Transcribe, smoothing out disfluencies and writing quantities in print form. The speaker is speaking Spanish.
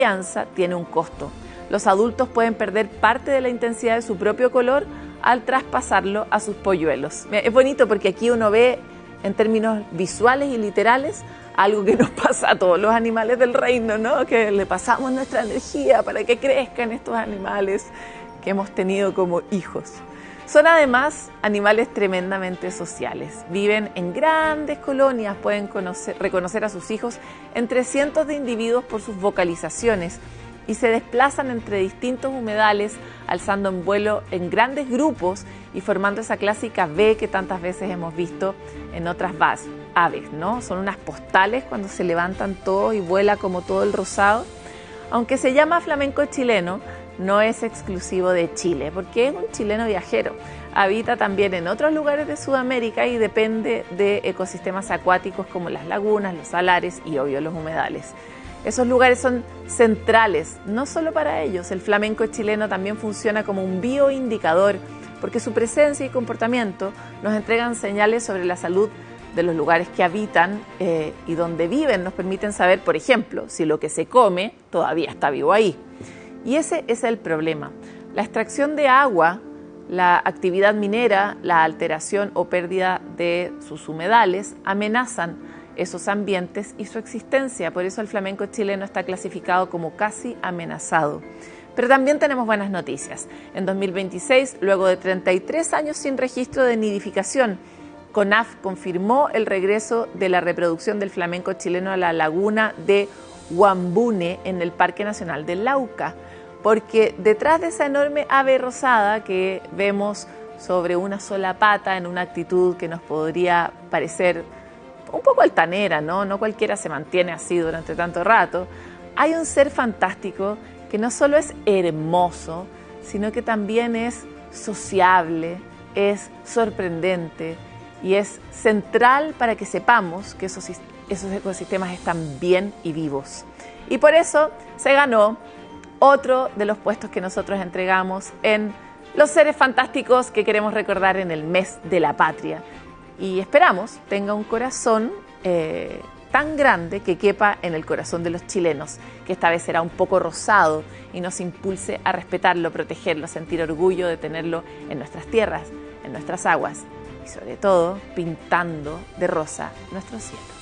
crianza tiene un costo. Los adultos pueden perder parte de la intensidad de su propio color al traspasarlo a sus polluelos. Es bonito porque aquí uno ve en términos visuales y literales algo que nos pasa a todos los animales del reino, ¿no? Que le pasamos nuestra energía para que crezcan estos animales que hemos tenido como hijos. Son además animales tremendamente sociales. Viven en grandes colonias, pueden reconocer a sus hijos entre cientos de individuos por sus vocalizaciones y se desplazan entre distintos humedales, alzando en vuelo en grandes grupos y formando esa clásica V que tantas veces hemos visto en otras aves, ¿no? Son unas postales cuando se levantan todos y vuela como todo el rosado. Aunque se llama flamenco chileno, no es exclusivo de Chile, porque es un chileno viajero. Habita también en otros lugares de Sudamérica y depende de ecosistemas acuáticos como las lagunas, los salares y, obvio, los humedales. Esos lugares son centrales, no solo para ellos. El flamenco chileno también funciona como un bioindicador, porque su presencia y comportamiento nos entregan señales sobre la salud de los lugares que habitan y donde viven. Nos permiten saber, por ejemplo, si lo que se come todavía está vivo ahí. Y ese es el problema. La extracción de agua, la actividad minera, la alteración o pérdida de sus humedales amenazan esos ambientes y su existencia. Por eso el flamenco chileno está clasificado como casi amenazado. Pero también tenemos buenas noticias. En 2026, luego de 33 años sin registro de nidificación, CONAF confirmó el regreso de la reproducción del flamenco chileno a la laguna de Huambune en el Parque Nacional del Lauca, porque detrás de esa enorme ave rosada que vemos sobre una sola pata en una actitud que nos podría parecer un poco altanera, ¿no? No cualquiera se mantiene así durante tanto rato. Hay un ser fantástico que no solo es hermoso, sino que también es sociable, es sorprendente y es central para que sepamos que esos ecosistemas están bien y vivos. Y por eso se ganó otro de los puestos que nosotros entregamos en los seres fantásticos que queremos recordar en el mes de la patria. Y esperamos tenga un corazón tan grande que quepa en el corazón de los chilenos, que esta vez será un poco rosado y nos impulse a respetarlo, protegerlo, sentir orgullo de tenerlo en nuestras tierras, en nuestras aguas y sobre todo pintando de rosa nuestro cielo.